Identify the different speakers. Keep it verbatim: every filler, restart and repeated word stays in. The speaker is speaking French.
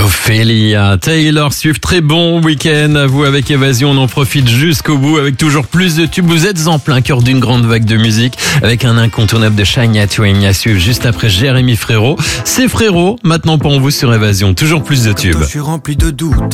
Speaker 1: Ophélia, Taylor Swift, très bon week-end à vous avec Évasion, on en profite jusqu'au bout avec toujours plus de tubes. Vous êtes en plein cœur d'une grande vague de musique avec un incontournable de Shania Twain à suivre juste après Jérémy Frérot. C'est Frérot, maintenant pour vous sur Évasion, toujours plus de tubes.
Speaker 2: Je suis rempli de doutes.